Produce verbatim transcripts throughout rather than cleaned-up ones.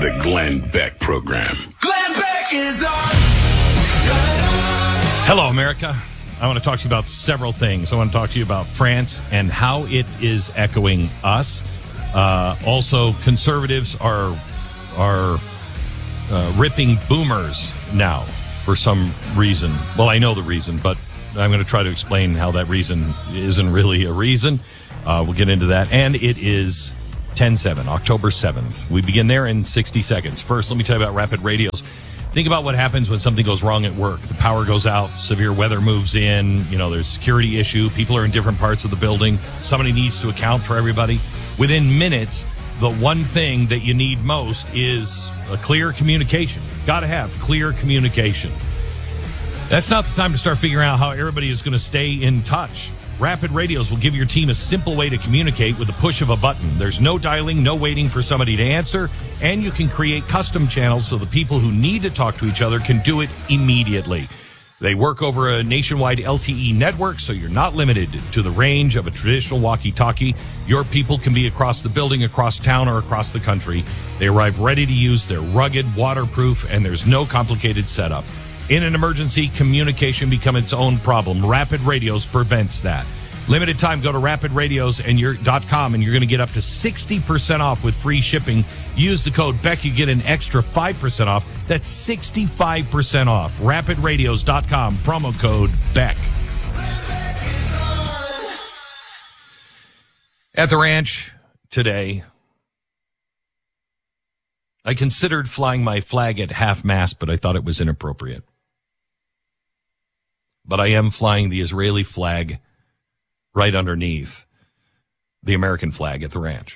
The Glenn Beck Program. Glenn Beck is on. Hello, America. I want to talk to you about several things. I want to talk to you about France and how it is echoing us. Uh, also, conservatives are are uh, ripping boomers now for some reason. Well, I know the reason, but I'm going to try to explain how that reason isn't really a reason. Uh, we'll get into that. And it is ten seven, October seventh. We begin there in sixty seconds. First, let me tell you about Rapid Radios. Think about what happens when something goes wrong at work. The power goes out, severe weather moves in, you know, there's a security issue, people are in different parts of the building, somebody needs to account for everybody. Within minutes, the one thing that you need most is a clear communication. Got to have clear communication. That's not the time to start figuring out how everybody is going to stay in touch. Rapid Radios will give your team a simple way to communicate with the push of a button. There's no dialing, no waiting for somebody to answer, and you can create custom channels so the people who need to talk to each other can do it immediately. They work over a nationwide L T E network, so you're not limited to the range of a traditional walkie-talkie. Your people can be across the building, across town, or across the country. They arrive ready to use. They're rugged, waterproof, and there's no complicated setup. In an emergency, communication becomes its own problem. Rapid Radios prevents that. Limited time, go to rapid radios and you're, .com and you're going to get up to sixty percent off with free shipping. Use the code Beck, you get an extra five percent off. That's sixty-five percent off. rapid radios dot com, promo code Beck. At the ranch today, I considered flying my flag at half-mast, but I thought it was inappropriate. But I am flying the Israeli flag right underneath the American flag at the ranch.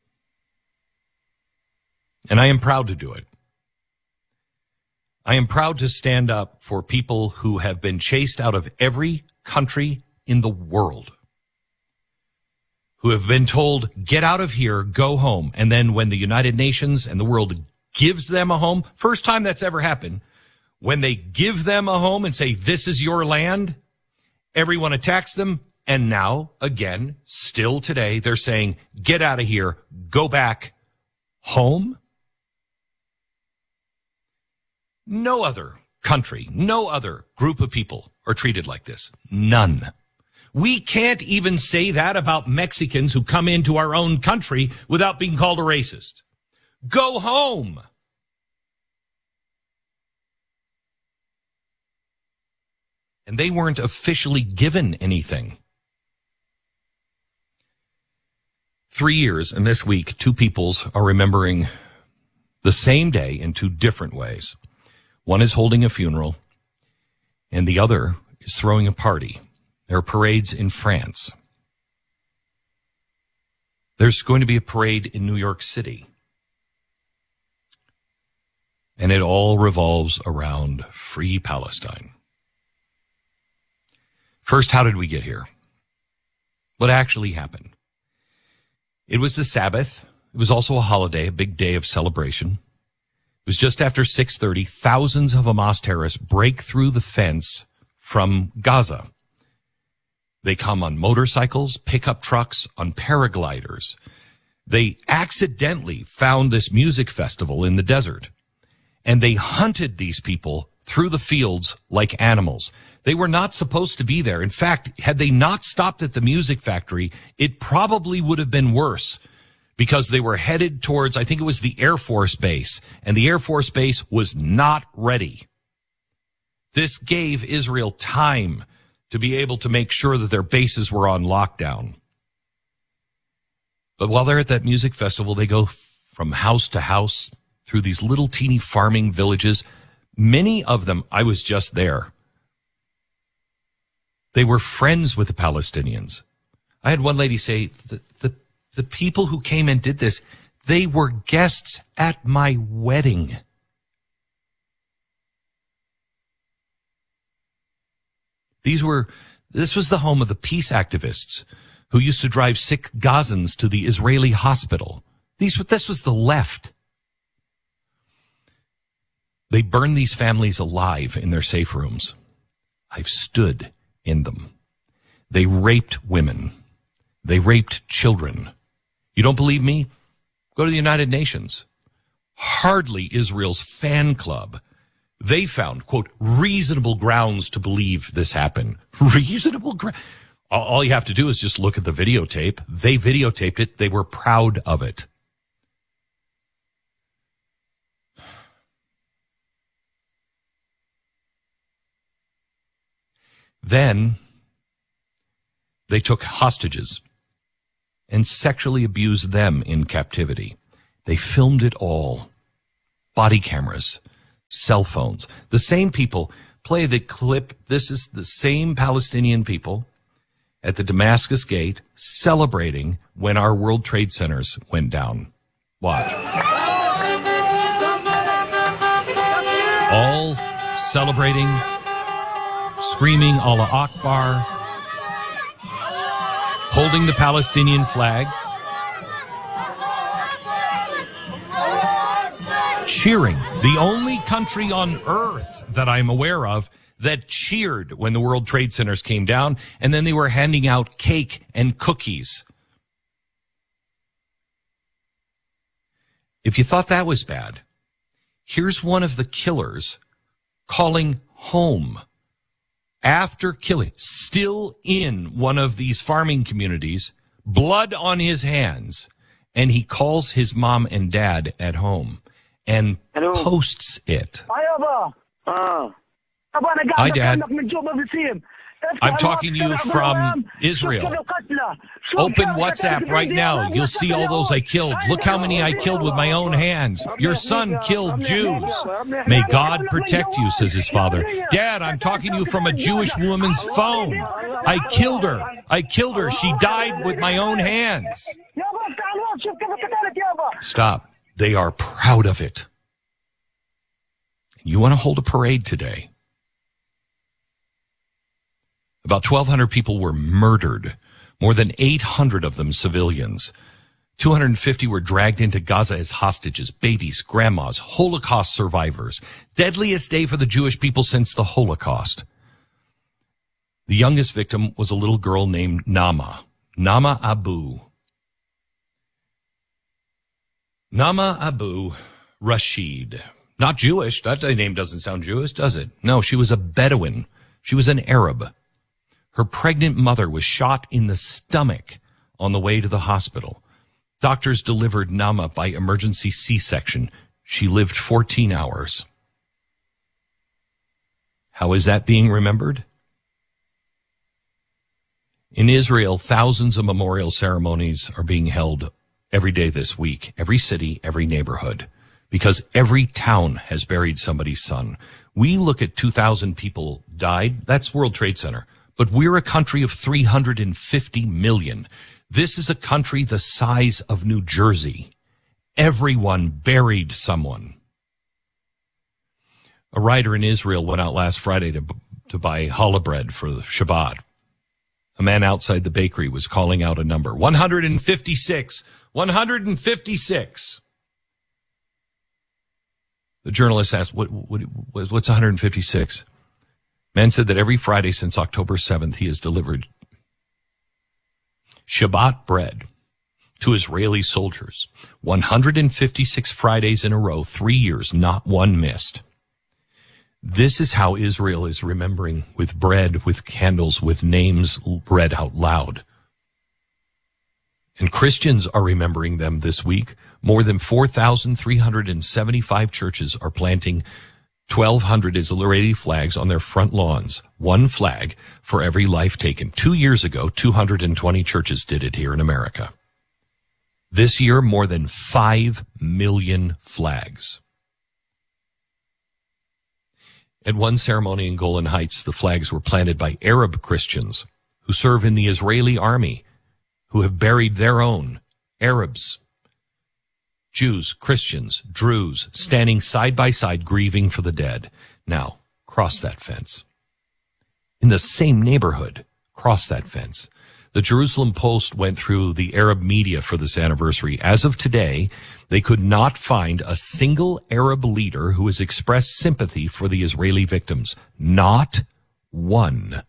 And I am proud to do it. I am proud to stand up for people who have been chased out of every country in the world, who have been told, get out of here, go home. And then when the United Nations and the world gives them a home, first time that's ever happened, when they give them a home and say, this is your land, everyone attacks them. And now, again, still today, they're saying, get out of here, go back home. No other country, no other group of people are treated like this. None. We can't even say that about Mexicans who come into our own country without being called a racist. Go home. And they weren't officially given anything. Three years, and this week, two peoples are remembering the same day in two different ways. One is holding a funeral, and the other is throwing a party. There are parades in France. There's going to be a parade in New York City. And it all revolves around Free Palestine. First, how did we get here? What actually happened? It was the Sabbath. It was also a holiday, a big day of celebration. It was just after six thirty. Thousands of Hamas terrorists break through the fence from Gaza. They come on motorcycles, pickup trucks, on paragliders. They accidentally found this music festival in the desert, and they hunted these people through the fields like animals. They were not supposed to be there. In fact, had they not stopped at the music factory, it probably would have been worse, because they were headed towards, I think it was the Air Force Base, and the Air Force Base was not ready. This gave Israel time to be able to make sure that their bases were on lockdown. But while they're at that music festival, they go from house to house through these little teeny farming villages. Many of them, I was just there, they were friends with the Palestinians. I had one lady say, the, the, the people who came and did this, they were guests at my wedding. These were, this was the home of the peace activists who used to drive sick Gazans to the Israeli hospital. These, this was the left. They burned these families alive in their safe rooms. I've stood in them. They raped women. They raped children. You don't believe me? Go to the United Nations. hardly Israel's fan club. They found, quote, reasonable grounds to believe this happened. Reasonable grounds. All you have to do is just look at the videotape. They videotaped it. They were proud of it. Then they took hostages and sexually abused them in captivity. They filmed it all. Body cameras, cell phones. The same people play the clip. This is the same Palestinian people at the Damascus Gate celebrating when our World Trade Centers went down. Watch. All celebrating, screaming Allah Akbar, holding the Palestinian flag, cheering. The only country on earth that I'm aware of that cheered when the World Trade Centers came down, and then they were handing out cake and cookies. If you thought that was bad, here's one of the killers calling home after killing, still in one of these farming communities, blood on his hands, and he calls his mom and dad at home and Hello. Posts it. Hi, Dad. I'm talking to you from Israel. Open WhatsApp right now. You'll see all those I killed. Look how many I killed with my own hands. Your son killed Jews. May God protect you, says his father. Dad, I'm talking to you from a Jewish woman's phone. I killed her. I killed her. She died with my own hands. Stop. They are proud of it. You want to hold a parade today. About twelve hundred people were murdered, more than eight hundred of them civilians. two hundred fifty were dragged into Gaza as hostages, babies, grandmas, Holocaust survivors. Deadliest day for the Jewish people since the Holocaust. The youngest victim was a little girl named Nama, Nama Abu. Nama Abu Rashid. Not Jewish. That name doesn't sound Jewish, does it? No, she was a Bedouin. She was an Arab. Her pregnant mother was shot in the stomach on the way to the hospital. Doctors delivered Nama by emergency C-section. She lived fourteen hours. How is that being remembered? In Israel, thousands of memorial ceremonies are being held every day this week, every city, every neighborhood, because every town has buried somebody's son. We look at two thousand people died. That's World Trade Center. But we're a country of three hundred fifty million. This is a country the size of New Jersey. Everyone buried someone. A writer in Israel went out last Friday to, to buy challah bread for Shabbat. A man outside the bakery was calling out a number. one hundred fifty-six. one hundred fifty-six. The journalist asked, what, what, what's one hundred fifty-six? Man said that every Friday since October seventh, he has delivered Shabbat bread to Israeli soldiers. one hundred fifty-six Fridays in a row, three years, not one missed. This is how Israel is remembering, with bread, with candles, with names read out loud. And Christians are remembering them this week. More than four thousand three hundred seventy-five churches are planting twelve hundred Israeli flags on their front lawns. One flag for every life taken. Two years ago, two hundred twenty churches did it here in America. This year, more than five million flags. At one ceremony in Golan Heights, the flags were planted by Arab Christians who serve in the Israeli army, who have buried their own. Arabs, Jews, Christians, Druze, standing side by side, grieving for the dead. Now, cross that fence. In the same neighborhood, cross that fence. The Jerusalem Post went through the Arab media for this anniversary. As of today, they could not find a single Arab leader who has expressed sympathy for the Israeli victims. Not one.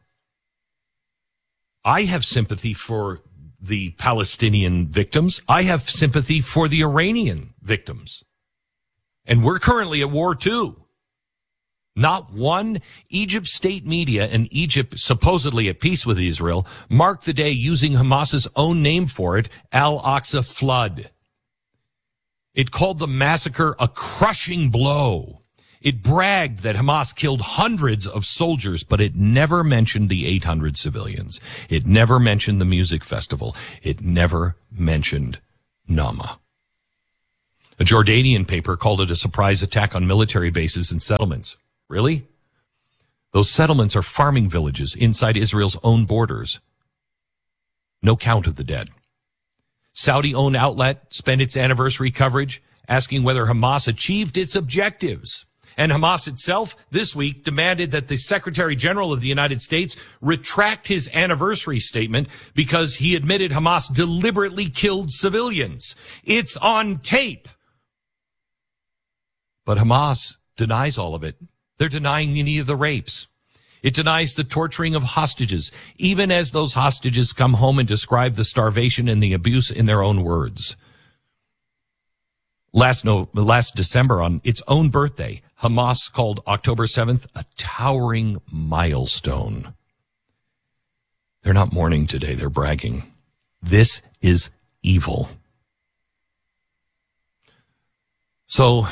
I have sympathy for the Palestinian victims. I have sympathy for the Iranian victims. And we're currently at war too. Not one Egypt state media and Egypt supposedly at peace with Israel marked the day using Hamas's own name for it, Al-Aqsa flood. It called the massacre a crushing blow. It bragged that Hamas killed hundreds of soldiers, but it never mentioned the eight hundred civilians. It never mentioned the music festival. It never mentioned Nama. A Jordanian paper called it a surprise attack on military bases and settlements. Really? Those settlements are farming villages inside Israel's own borders. No count of the dead. Saudi-owned outlet spent its anniversary coverage asking whether Hamas achieved its objectives. And Hamas itself this week demanded that the Secretary General of the United States retract his anniversary statement because he admitted Hamas deliberately killed civilians. It's on tape. But Hamas denies all of it. They're denying any of the rapes. It denies the torturing of hostages, even as those hostages come home and describe the starvation and the abuse in their own words. Last no, last December, on its own birthday, Hamas called October seventh a towering milestone. They're not mourning today, they're bragging. This is evil. So,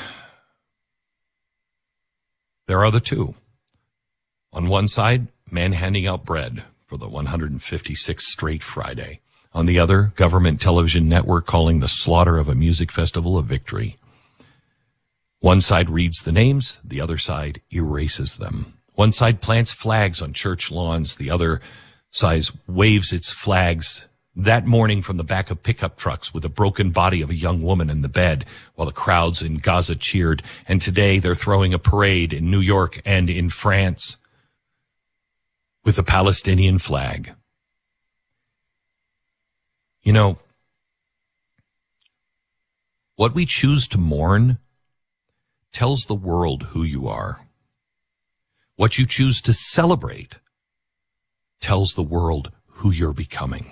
there are the two. On one side, men handing out bread for the one hundred fifty-sixth straight Friday. On the other, government television network calling the slaughter of a music festival a victory. One side reads the names, the other side erases them. One side plants flags on church lawns, the other side waves its flags that morning from the back of pickup trucks with the broken body of a young woman in the bed while the crowds in Gaza cheered. And today they're throwing a parade in New York and in France with the Palestinian flag. You know, what we choose to mourn tells the world who you are. What you choose to celebrate tells the world who you're becoming.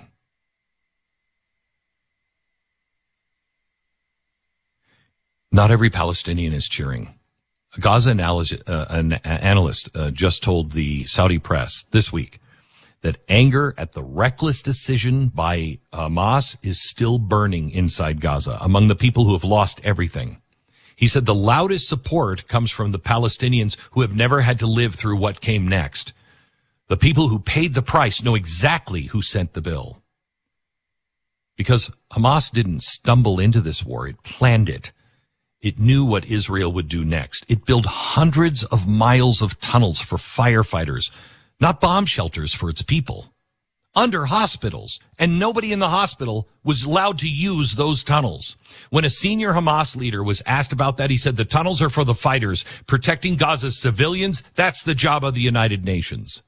Not every Palestinian is cheering. A Gaza analyst, uh, an analyst uh, just told the Saudi press this week that anger at the reckless decision by Hamas is still burning inside Gaza among the people who have lost everything. He said the loudest support comes from the Palestinians who have never had to live through what came next. The people who paid the price know exactly who sent the bill. Because Hamas didn't stumble into this war, it planned it. It knew what Israel would do next. It built hundreds of miles of tunnels for firefighters, not bomb shelters for its people, under hospitals. And nobody in the hospital was allowed to use those tunnels. When a senior Hamas leader was asked about that, he said, the tunnels are for the fighters. Protecting Gaza's civilians, that's the job of the United Nations.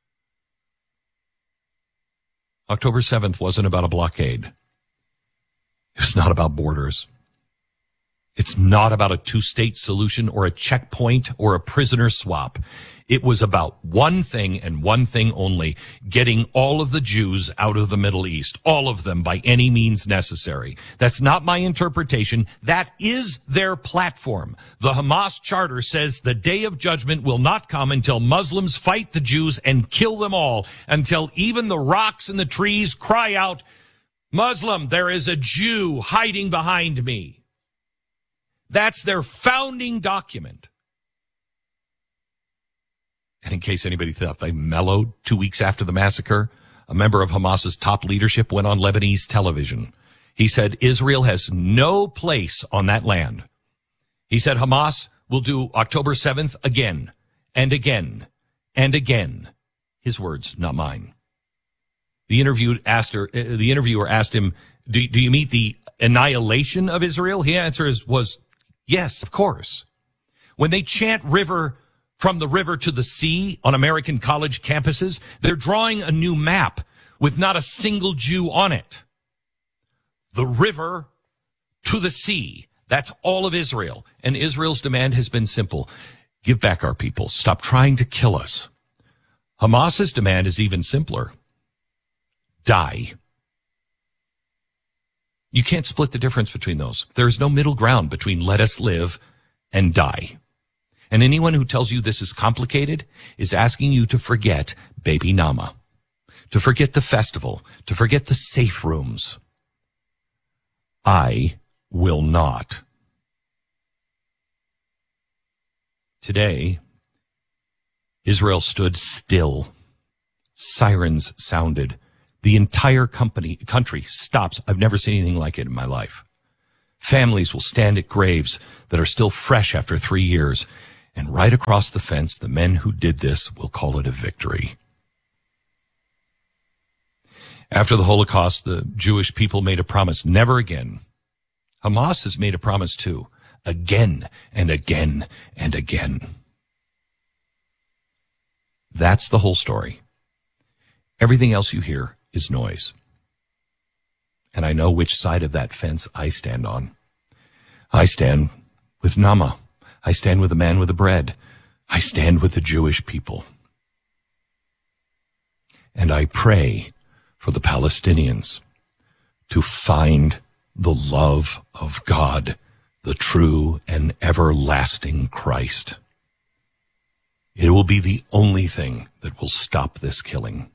October seventh wasn't about a blockade. It was not about borders. It's not about a two-state solution or a checkpoint or a prisoner swap. It was about one thing and one thing only, getting all of the Jews out of the Middle East, all of them by any means necessary. That's not my interpretation. That is their platform. The Hamas charter says the day of judgment will not come until Muslims fight the Jews and kill them all, until even the rocks and the trees cry out, Muslim, there is a Jew hiding behind me. That's their founding document. And in case anybody thought they mellowed two weeks after the massacre, a member of Hamas's top leadership went on Lebanese television. He said Israel has no place on that land. He said Hamas will do October seventh again and again and again. His words, not mine. The interviewed asked her, uh, the interviewer asked him, do, do you mean the annihilation of Israel? His answer was, yes, of course. When they chant river from the river to the sea on American college campuses, they're drawing a new map with not a single Jew on it. The river to the sea. That's all of Israel. And Israel's demand has been simple. Give back our people. Stop trying to kill us. Hamas's demand is even simpler. Die. You can't split the difference between those. There is no middle ground between let us live and die. And anyone who tells you this is complicated is asking you to forget Baby Nama, to forget the festival, to forget the safe rooms. I will not. Today, Israel stood still. Sirens sounded. The entire company, country stops. I've never seen anything like it in my life. Families will stand at graves that are still fresh after three years. And right across the fence, the men who did this will call it a victory. After the Holocaust, the Jewish people made a promise, never again. Hamas has made a promise too, again and again and again. That's the whole story. Everything else you hear is noise. And I know which side of that fence I stand on. I stand with Nama. I stand with the man with the bread. I stand with the Jewish people. And I pray for the Palestinians to find the love of God, the true and everlasting Christ. It will be the only thing that will stop this killing.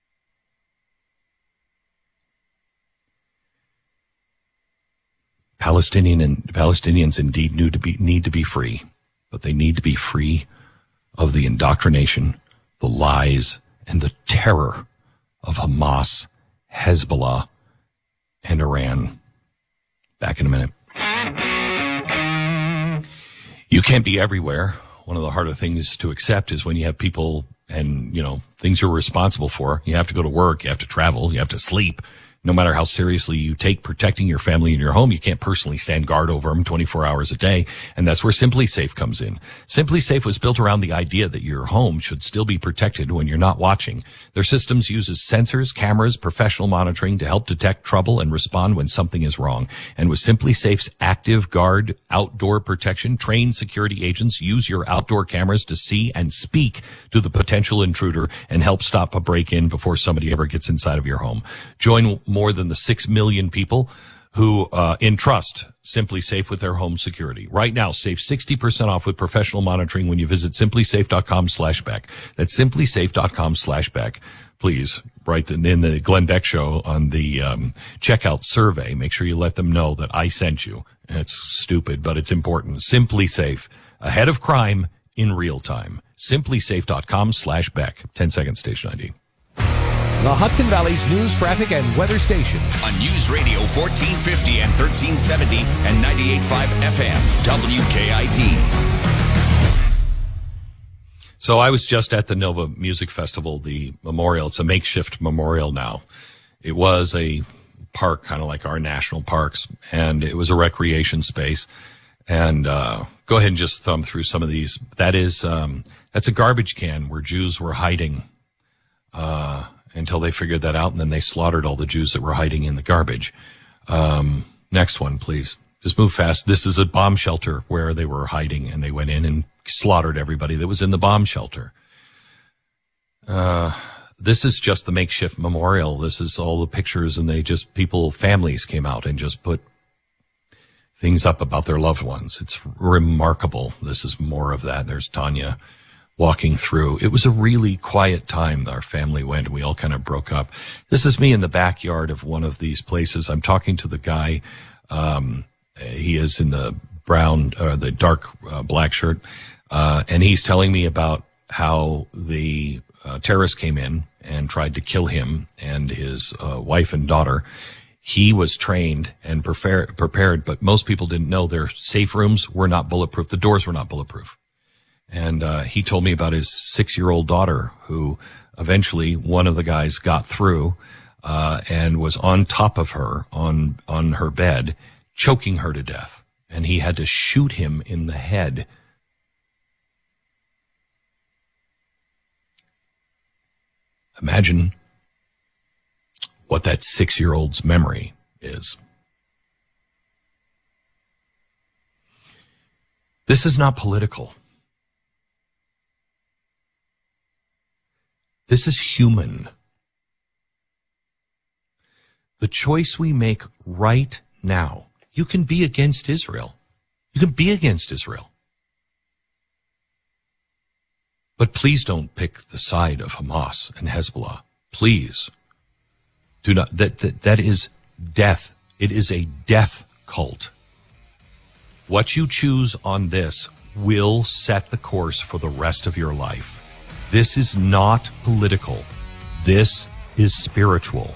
Palestinian and Palestinians indeed need to be need to be free, but they need to be free of the indoctrination, the lies, and the terror of Hamas, Hezbollah, and Iran. Back in a minute. You can't be everywhere. One of the harder things to accept is when you have people and, you know, things you're responsible for. You have to go to work, you have to travel, you have to sleep. No matter how seriously you take protecting your family and your home, you can't personally stand guard over them twenty-four hours a day. And that's where Simply Safe comes in. Simply Safe was built around the idea that your home should still be protected when you're not watching. Their systems uses sensors, cameras, professional monitoring to help detect trouble and respond when something is wrong. And with Simply Safe's Active Guard outdoor protection, trained security agents use your outdoor cameras to see and speak to the potential intruder and help stop a break-in before somebody ever gets inside of your home. Join more than the six million people who uh, entrust Simply Safe with their home security. Right now, save sixty percent off with professional monitoring when you visit simplysafe.com slash Beck. That's simplysafe.com slash Beck. Please, write the, in the Glenn Beck Show on the um, checkout survey, make sure you let them know that I sent you. It's stupid, but it's important. Simply Safe, ahead of crime in real time. simplysafe.com slash Beck. ten second station I D. The Hudson Valley's news, traffic, and weather station. On News Radio fourteen fifty and thirteen seventy and ninety-eight point five F M, W K I P. So I was just at the Nova Music Festival, the memorial. It's a makeshift memorial now. It was a park, kind of like our national parks, and it was a recreation space. And uh go ahead and just thumb through some of these. That is, um that's a garbage can where Jews were hiding. Uh until they figured that out, and then they slaughtered all the Jews that were hiding in the garbage. Um, next one, please. Just move fast. This is a bomb shelter where they were hiding, and they went in and slaughtered everybody that was in the bomb shelter. Uh, this is just the makeshift memorial. This is all the pictures, and they just, people, families came out and just put things up about their loved ones. It's remarkable. This is more of that. There's Tanya walking through. It was a really quiet time. Our family went. We all kind of broke up. This is me in the backyard of one of these places. I'm talking to the guy. Um, he is in the brown, uh, the dark uh, black shirt. Uh, and he's telling me about how the uh, terrorists came in and tried to kill him and his uh, wife and daughter. He was trained and prepare, prepared, but most people didn't know their safe rooms were not bulletproof. The doors were not bulletproof. And uh, he told me about his six-year-old daughter who eventually one of the guys got through uh, and was on top of her on on her bed, choking her to death. And he had to shoot him in the head. Imagine what that six-year-old's memory is. This is not political. This is human. The choice we make right now, you can be against Israel. You can be against Israel. But please don't pick the side of Hamas and Hezbollah. Please do not. That, that, that is death. It is a death cult. What you choose on this will set the course for the rest of your life. This is not political. This is spiritual.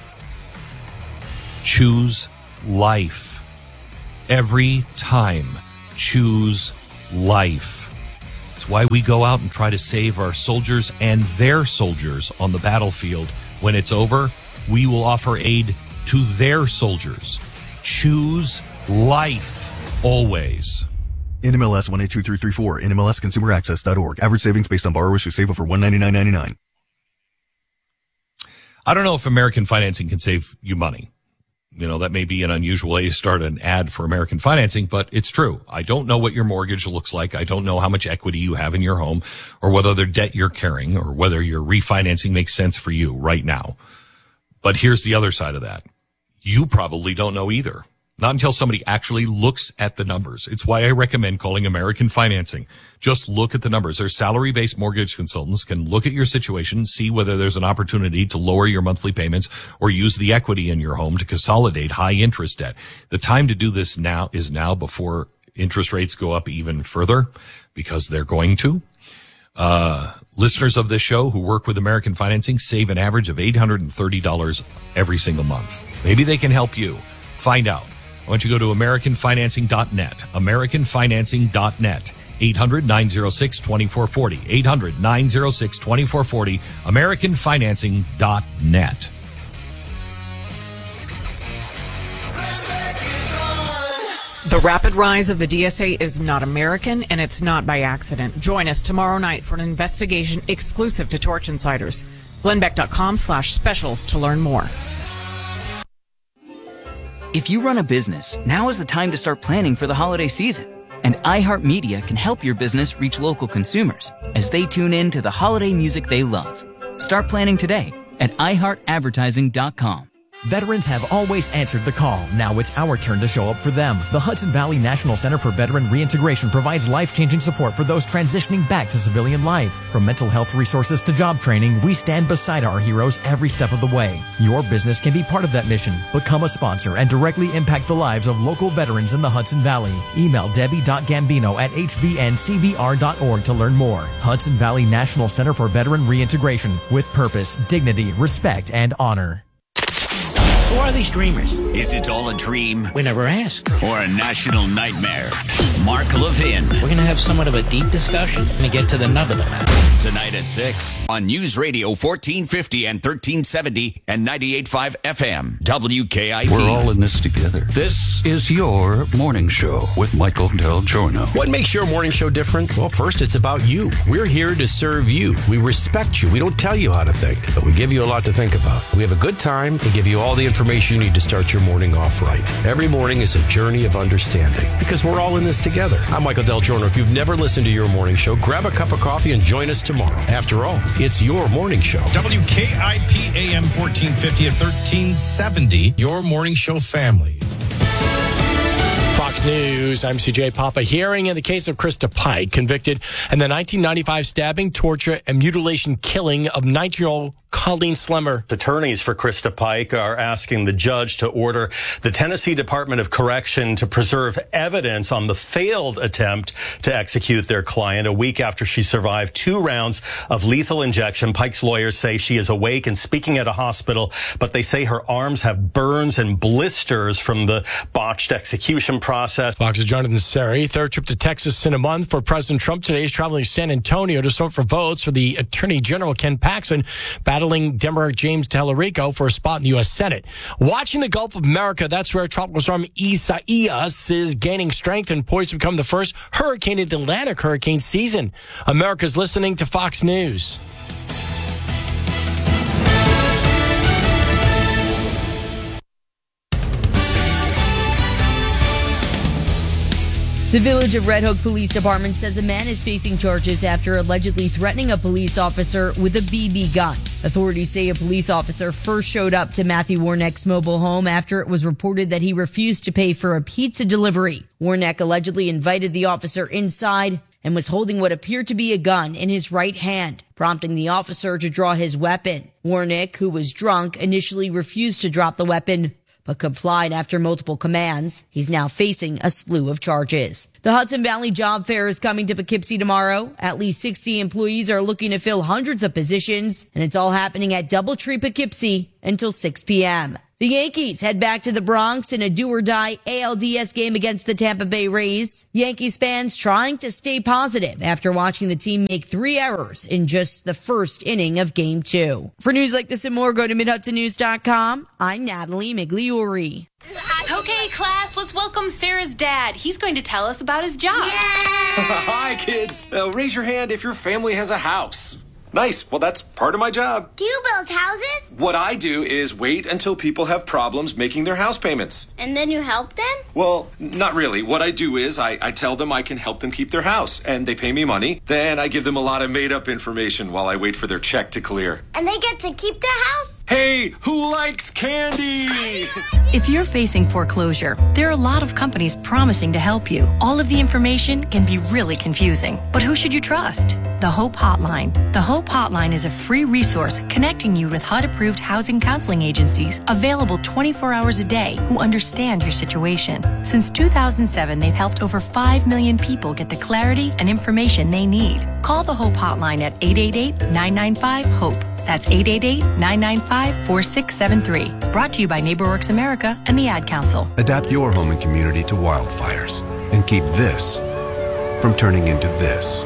Choose life. Every time, choose life. It's why we go out and try to save our soldiers and their soldiers on the battlefield. When it's over, we will offer aid to their soldiers. Choose life, always. N M L S one eight two three three four, N M L S consumer access dot org. Average savings based on borrowers who save over one hundred ninety-nine dollars and ninety-nine cents. I don't know if American Financing can save you money. You know, that may be an unusual way to start an ad for American Financing, but it's true. I don't know what your mortgage looks like. I don't know how much equity you have in your home or what other debt you're carrying or whether your refinancing makes sense for you right now. But here's the other side of that. You probably don't know either. Not until somebody actually looks at the numbers. It's why I recommend calling American Financing. Just look at the numbers. Their salary-based mortgage consultants can look at your situation, see whether there's an opportunity to lower your monthly payments or use the equity in your home to consolidate high-interest debt. The time to do this now is now before interest rates go up even further, because they're going to. Uh, listeners of this show who work with American Financing save an average of eight hundred thirty dollars every single month. Maybe they can help you. Find out. Why don't you go to American Financing dot net, American Financing dot net, eight hundred nine oh six two four four zero, eight hundred nine oh six two four four zero, American Financing dot net. The rapid rise of the D S A is not American, and it's not by accident. Join us tomorrow night for an investigation exclusive to Torch Insiders. Glenn Beck dot com slash specials to learn more. If you run a business, now is the time to start planning for the holiday season. And iHeartMedia can help your business reach local consumers as they tune in to the holiday music they love. Start planning today at i heart advertising dot com. Veterans have always answered the call. Now it's our turn to show up for them. The Hudson Valley National Center for Veteran Reintegration provides life-changing support for those transitioning back to civilian life. From mental health resources to job training, we stand beside our heroes every step of the way. Your business can be part of that mission. Become a sponsor and directly impact the lives of local veterans in the Hudson Valley. Email debbie dot gambino at h v n c v r dot org to learn more. Hudson Valley National Center for Veteran Reintegration. With purpose, dignity, respect, and honor. Who are these dreamers? Is it all a dream? We never ask. Or a national nightmare? Mark Levin. We're going to have somewhat of a deep discussion and get to the nub of the matter. Tonight at six on News Radio fourteen fifty and thirteen seventy and ninety-eight point five F M. W K I P. We're all in this together. This is your morning show with Michael Del Giorno. What makes your morning show different? Well, first, it's about you. We're here to serve you. We respect you. We don't tell you how to think, but we give you a lot to think about. We have a good time and give you all the information you need to start your morning off right. Every morning is a journey of understanding because we're all in this together. I'm Michael Del Giorno. If you've never listened to your morning show, grab a cup of coffee and join us tomorrow. After all, it's your morning show. W K I P A M fourteen fifty and thirteen seventy, your morning show family. Fox News, I'm C J Papa. Hearing in the case of Krista Pike, convicted in the nineteen ninety-five stabbing, torture, and mutilation killing of nineteen-year-old Colleen Slemmer. Attorneys for Krista Pike are asking the judge to order the Tennessee Department of Correction to preserve evidence on the failed attempt to execute their client a week after she survived two rounds of lethal injection. Pike's lawyers say she is awake and speaking at a hospital, but they say her arms have burns and blisters from the botched execution process. Fox's Jonathan Seri, third trip to Texas in a month for President Trump today, is traveling to San Antonio to sort for votes for the Attorney General Ken Paxton, battling Democrat James Tallarico for a spot in the U S Senate. Watching the Gulf of America, that's where tropical storm Isaias is gaining strength and poised to become the first hurricane in the Atlantic hurricane season. America's listening to Fox News. The Village of Red Hook Police Department says a man is facing charges after allegedly threatening a police officer with a B B gun. Authorities say a police officer first showed up to Matthew Warneck's mobile home after it was reported that he refused to pay for a pizza delivery. Warneck allegedly invited the officer inside and was holding what appeared to be a gun in his right hand, prompting the officer to draw his weapon. Warneck, who was drunk, initially refused to drop the weapon, but complied after multiple commands. He's now facing a slew of charges. The Hudson Valley Job Fair is coming to Poughkeepsie tomorrow. At least sixty employees are looking to fill hundreds of positions, and it's all happening at Doubletree Poughkeepsie until six p.m. The Yankees head back to the Bronx in a do-or-die A L D S game against the Tampa Bay Rays. Yankees fans trying to stay positive after watching the team make three errors in just the first inning of Game two. For news like this and more, go to mid hudson news dot com. I'm Natalie Migliori. Okay, class, let's welcome Sarah's dad. He's going to tell us about his job. Hi, kids. Uh, raise your hand if your family has a house. Nice. Well, that's part of my job. Do you build houses? What I do is wait until people have problems making their house payments. And then you help them? Well, not really. What I do is I, I tell them I can help them keep their house, and they pay me money. Then I give them a lot of made-up information while I wait for their check to clear. And they get to keep their house? Hey, who likes candy? If you're facing foreclosure, there are a lot of companies promising to help you. All of the information can be really confusing. But who should you trust? The Hope Hotline. The Hope Hotline is a free resource connecting you with H U D-approved housing counseling agencies available twenty-four hours a day who understand your situation. Since two thousand seven, they've helped over five million people get the clarity and information they need. Call the Hope Hotline at eight eight eight, nine nine five, HOPE. That's eight eight eight, nine nine five, four six seven three. Brought to you by NeighborWorks America and the Ad Council. Adapt your home and community to wildfires and keep this from turning into this.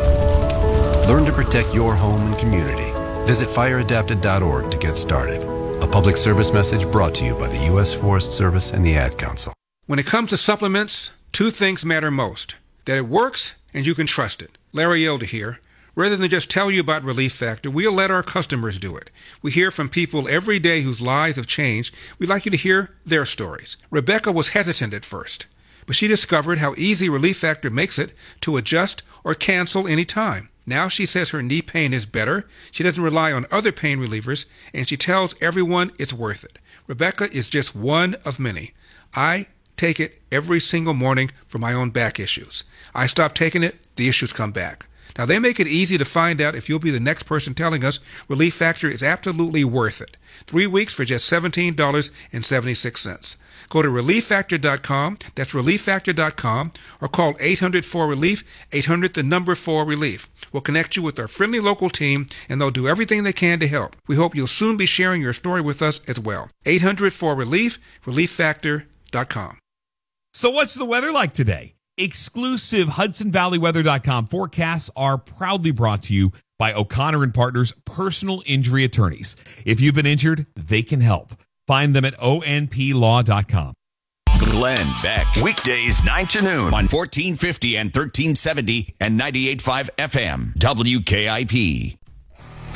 Learn to protect your home and community. Visit fire adapted dot org to get started. A public service message brought to you by the U S Forest Service and the Ad Council. When it comes to supplements, two things matter most: that it works and you can trust it. Larry Elder here. Rather than just tell you about Relief Factor, we'll let our customers do it. We hear from people every day whose lives have changed. We'd like you to hear their stories. Rebecca was hesitant at first, but she discovered how easy Relief Factor makes it to adjust or cancel any time. Now she says her knee pain is better, she doesn't rely on other pain relievers, and she tells everyone it's worth it. Rebecca is just one of many. I take it every single morning for my own back issues. I stop taking it, the issues come back. Now, they make it easy to find out if you'll be the next person telling us Relief Factor is absolutely worth it. Three weeks for just seventeen dollars and seventy-six cents. Go to relief factor dot com, that's relief factor dot com, or call eight hundred four relief, eight hundred the number four relief. We'll connect you with our friendly local team, and they'll do everything they can to help. We hope you'll soon be sharing your story with us as well. eight hundred four relief, relief factor dot com. So what's the weather like today? Exclusive Hudson Valley Weather dot com forecasts are proudly brought to you by O'Connor and Partners Personal Injury Attorneys. If you've been injured, they can help. Find them at O N P law dot com. Glenn Beck. Weekdays nine to noon on fourteen fifty and thirteen seventy and ninety-eight point five F M. W K I P.